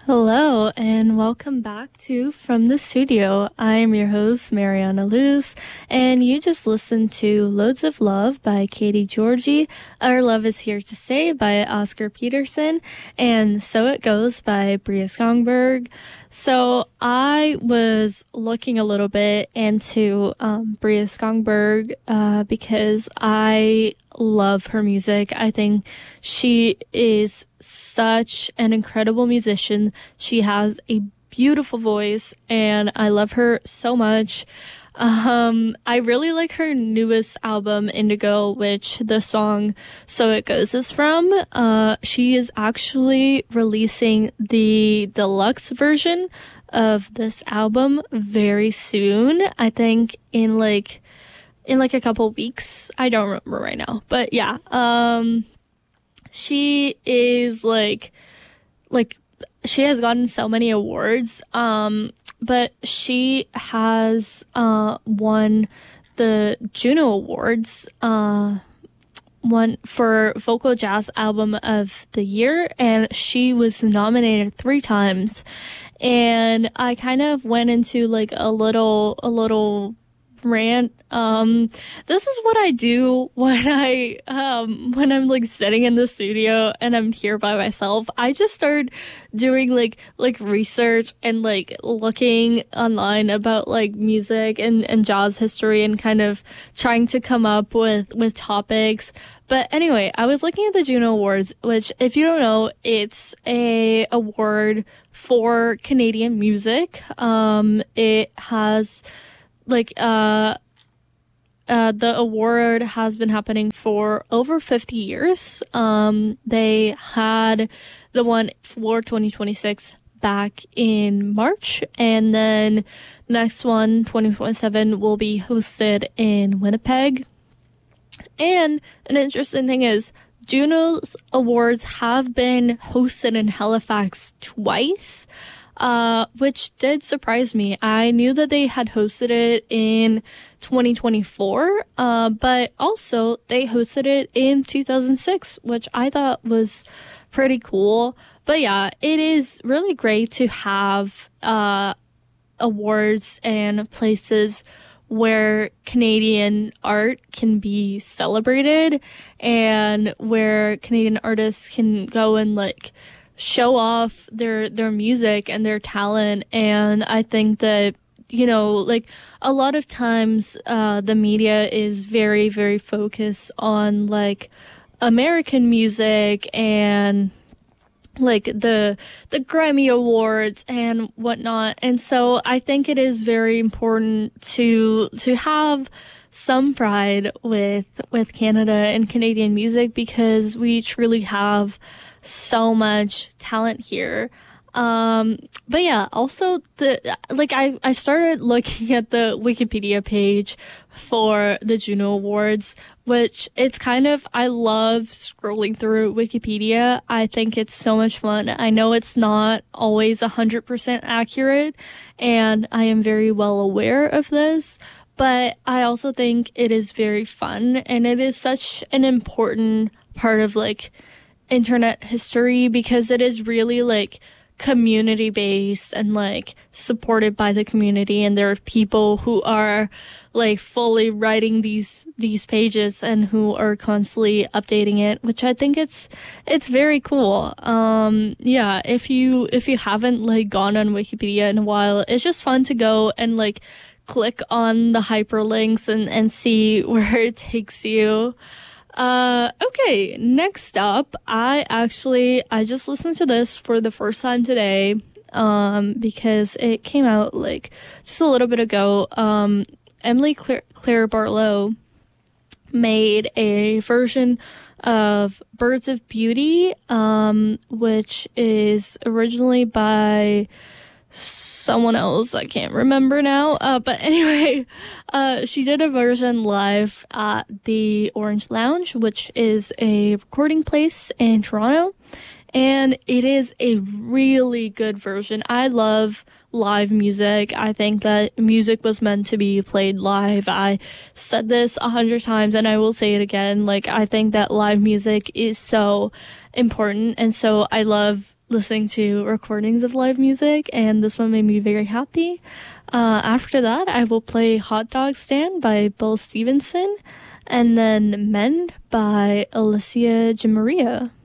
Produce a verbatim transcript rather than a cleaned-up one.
Hello, and welcome back to From the Studio. I'm your host, Mariana Luz, and you just listened to Loads of Love by Katie Georgie, Our Love is Here to Stay by Oscar Peterson, and So It Goes by Bria Skongberg. So I was looking a little bit into um, Bria Skongberg uh, because I love her music. I think she is such an incredible musician. She has a beautiful voice and I love her so much. Um, I really like her newest album, Indigo, which the song So It Goes is from. Uh, she is actually releasing the deluxe version of this album very soon. I think in like in like a couple weeks. I don't remember right now. But yeah, um she is like like she has gotten so many awards. Um but she has uh won the Juno Awards uh one for Vocal Jazz Album of the Year, and she was nominated three times. And I kind of went into like a little a little rant. Um, this is what I do when I um when I'm like sitting in the studio and I'm here by myself. I just start doing like like research and like looking online about like music and, and jazz history and kind of trying to come up with with topics. But anyway, I was looking at the Juno Awards, which if you don't know, it's a award for Canadian music. Um, it has like uh uh the award has been happening for over fifty years. Um they had the one for twenty twenty-six back in March, and then next one, twenty twenty-seven, will be hosted in Winnipeg. And an interesting thing is Juno's awards have been hosted in Halifax twice, uh, which did surprise me. I knew that they had hosted it in twenty twenty-four, uh, but also they hosted it in two thousand six, which I thought was pretty cool. But yeah, it is really great to have uh, awards and places where Canadian art can be celebrated and where Canadian artists can go and like show off their their music and their talent. And I think that, you know, like a lot of times uh the media is very very focused on like American music and like the the Grammy Awards and whatnot. And so I think it is very important to to have some pride with with Canada and Canadian music, because we truly have so much talent here. Um, but yeah, also the like I I started looking at the Wikipedia page for the Juno Awards, which it's kind of, I love scrolling through Wikipedia. I think it's so much fun. I know it's not always one hundred percent accurate, and I am very well aware of this, but I also think it is very fun, and it is such an important part of like internet history, because it is really like community based and like supported by the community, and there are people who are like fully writing these these pages and who are constantly updating it, which I think it's it's very cool. Um yeah, if you if you haven't like gone on Wikipedia in a while, it's just fun to go and like click on the hyperlinks and and see where it takes you. Uh, okay, next up, I actually, I just listened to this for the first time today, um, because it came out, like, just a little bit ago. Um, Emily Claire, Claire Barlow made a version of Birds of Beauty, um, which is originally by someone else I can't remember now, uh but anyway, uh she did a version live at the Orange Lounge, which is a recording place in Toronto, and it is a really good version. I love live music. I think that music was meant to be played live. I said this a hundred times and I will say it again. Like, I think that live music is so important, and so I love listening to recordings of live music, and this one made me very happy. Uh, after that, I will play Hot Dog Stand by Bill Stevenson, and then Men by Alicia Jamaria.